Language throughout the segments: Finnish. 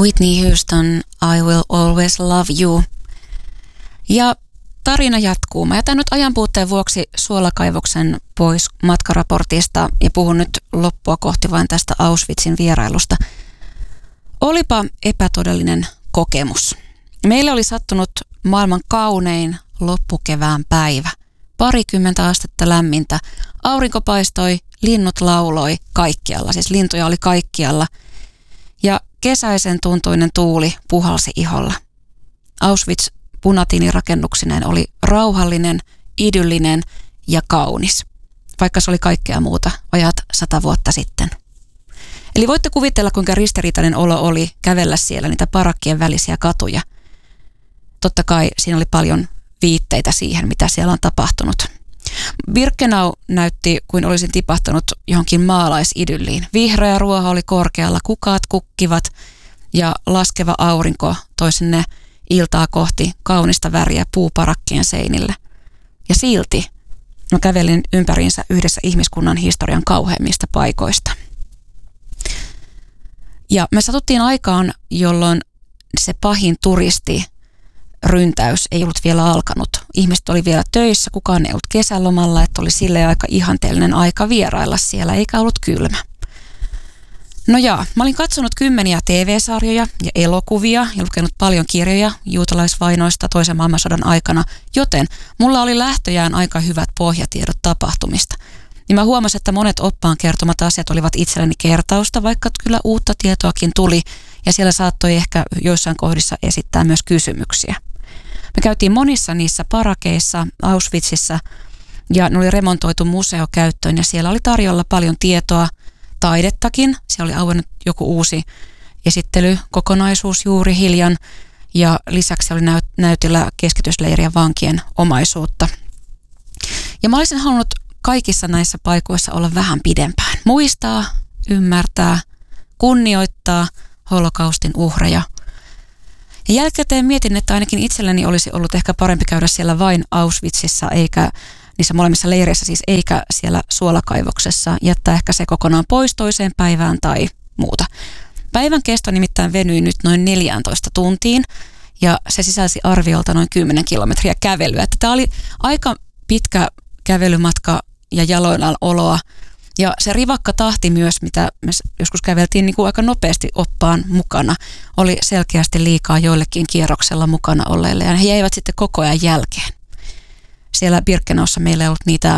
Whitney Houston, I Will Always Love You. Ja tarina jatkuu. Mä jätän nyt ajanpuutteen vuoksi suolakaivoksen pois matkaraportista ja puhun nyt loppua kohti vain tästä Auschwitzin vierailusta. Olipa epätodellinen kokemus. Meille oli sattunut maailman kaunein loppukevään päivä. 20 astetta lämmintä. Aurinko paistoi, linnut lauloi kaikkialla. Siis lintuja oli kaikkialla. Ja kesäisen tuntuinen tuuli puhalsi iholla. Auschwitz punatiinirakennuksineen oli rauhallinen, idyllinen ja kaunis, vaikka se oli kaikkea muuta vajaat 100 vuotta sitten. Eli voitte kuvitella, kuinka ristiriitainen olo oli kävellä siellä niitä parakkien välisiä katuja. Totta kai siinä oli paljon viitteitä siihen, mitä siellä on tapahtunut. Birkenau näytti kuin olisin tipahtanut johonkin maalaisidylliin. Vihreä ruoho oli korkealla, kukaat kukkivat ja laskeva aurinko toi sinne iltaa kohti kaunista väriä puuparakkien seinille. Ja silti mä kävelin ympäriinsä yhdessä ihmiskunnan historian kauheimmista paikoista. Ja me satuttiin aikaan, jolloin se pahin turistiryntäys ei ollut vielä alkanut. Ihmiset oli vielä töissä, kukaan ei ollut kesälomalla, että oli silleen aika ihanteellinen aika vierailla siellä, eikä ollut kylmä. No jaa, mä olin katsonut kymmeniä TV-sarjoja ja elokuvia ja lukenut paljon kirjoja juutalaisvainoista toisen maailmansodan aikana, joten mulla oli lähtöjään aika hyvät pohjatiedot tapahtumista. Niin mä huomasin, että monet oppaan kertomat asiat olivat itselleni kertausta, vaikka kyllä uutta tietoakin tuli ja siellä saattoi ehkä joissain kohdissa esittää myös kysymyksiä. Me käytiin monissa niissä parakeissa Auschwitzissa ja ne oli remontoitu museokäyttöön ja siellä oli tarjolla paljon tietoa, taidettakin. Siellä oli auennut joku uusi esittelykokonaisuus juuri hiljan ja lisäksi oli näytillä keskitysleirien vankien omaisuutta. Ja mä olisin halunnut kaikissa näissä paikoissa olla vähän pidempään. Muistaa, ymmärtää, kunnioittaa holokaustin uhreja. Ja jälkikäteen mietin, että ainakin itselleni olisi ollut ehkä parempi käydä siellä vain Auschwitzissa eikä niissä molemmissa leireissä siis eikä siellä suolakaivoksessa, jättää ehkä se kokonaan pois toiseen päivään tai muuta. Päivän kesto nimittäin venyi nyt noin 14 tuntiin ja se sisälsi arviolta noin 10 kilometriä kävelyä. Tämä oli aika pitkä kävelymatka ja jaloillaan oloa ja se rivakka tahti myös, mitä me joskus käveltiin niin kuin aika nopeasti oppaan mukana, oli selkeästi liikaa joillekin kierroksella mukana olleille ja he jäivät sitten koko ajan jälkeen. Siellä Birkenaussa meillä ei ollut niitä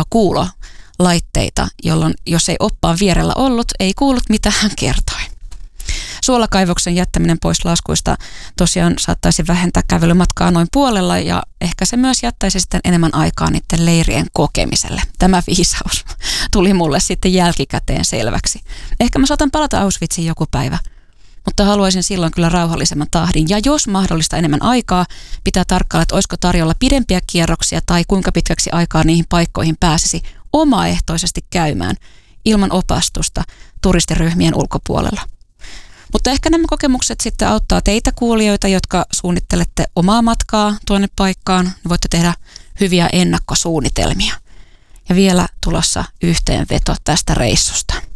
kuulolaitteita, jolloin jos ei oppaan vierellä ollut, ei kuullut mitä hän kertoi. Suolakaivoksen jättäminen pois laskuista tosiaan saattaisi vähentää kävelymatkaa noin puolella ja ehkä se myös jättäisi sitten enemmän aikaa niiden leirien kokemiselle. Tämä viisaus tuli mulle sitten jälkikäteen selväksi. Ehkä mä saatan palata Auschwitziin joku päivä. Mutta haluaisin silloin kyllä rauhallisemman tahdin. Ja jos mahdollista enemmän aikaa, pitää tarkkailla, että olisiko tarjolla pidempiä kierroksia tai kuinka pitkäksi aikaa niihin paikkoihin pääsisi omaehtoisesti käymään ilman opastusta turistiryhmien ulkopuolella. Mutta ehkä nämä kokemukset sitten auttaa teitä kuulijoita, jotka suunnittelette omaa matkaa tuonne paikkaan. Voitte tehdä hyviä ennakkosuunnitelmia. Ja vielä tulossa yhteenveto tästä reissusta.